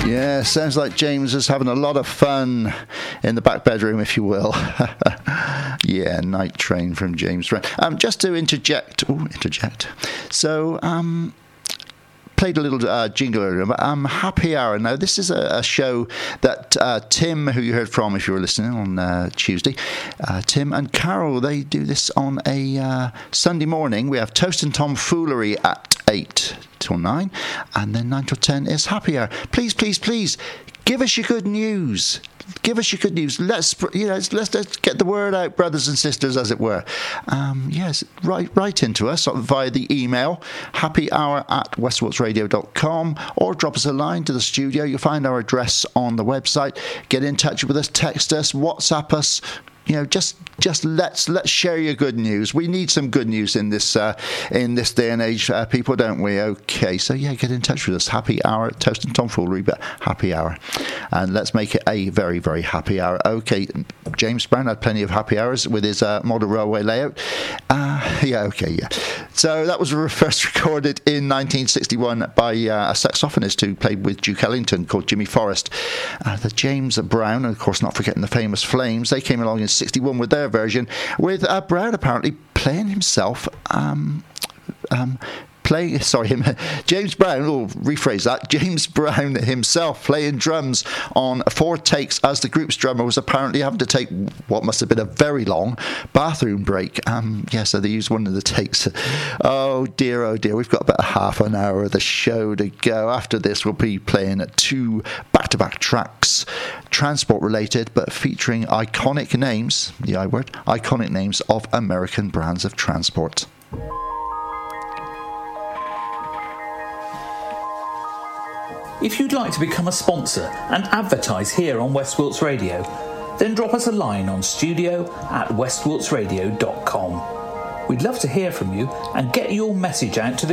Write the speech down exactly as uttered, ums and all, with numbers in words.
Yeah, sounds like James is having a lot of fun in the back bedroom, if you will. Yeah, Night Train from James Brown. Um, just to interject, ooh, interject. So, um, played a little uh, jingle earlier, but um, Happy Hour. Now, this is a, a show that uh, Tim, who you heard from if you were listening on uh, Tuesday, uh, Tim and Carol, they do this on a uh, Sunday morning. We have Toast and Tomfoolery at eight till nine, and then nine till ten is Happy Hour. Please, please, please, give us your good news. Give us your good news. Let's, you know, let's, let's get the word out, brothers and sisters, as it were. Um, yes, write, write into us via the email, happyhour at westwalksradio dot com, or drop us a line to the studio. You'll find our address on the website. Get in touch with us, text us, WhatsApp us. You know, just just let's let's share your good news. We need some good news in this uh, in this day and age, uh, people, don't we? Okay, so yeah, get in touch with us. Happy Hour, Toast and Tomfoolery, but Happy Hour, and let's make it a very very happy hour. Okay, James Brown had plenty of happy hours with his uh, model railway layout. Uh, yeah, okay, yeah. So that was first recorded in nineteen sixty-one by uh, a saxophonist who played with Duke Ellington called Jimmy Forrest. Uh, the James Brown, and of course not forgetting the famous Flames, they came along in sixty-one with their version, with uh, Brown apparently playing himself um, um, playing sorry him James Brown or rephrase that James Brown himself playing drums on four takes, as the group's drummer was apparently having to take what must have been a very long bathroom break. Um yeah so they used one of the takes. Oh dear, oh dear, we've got about half an hour of the show to go. After this we'll be playing two back-to-back tracks, transport related, but featuring iconic names, the I word, iconic names of American brands of transport. If you'd like to become a sponsor and advertise here on West Wilts Radio, then drop us a line on studio at west wilts radio dot com. We'd love to hear from you and get your message out to the